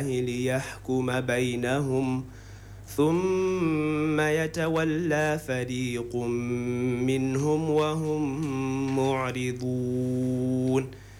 ليحكم بينهم ثم يتولى فريق منهم وهم معرضون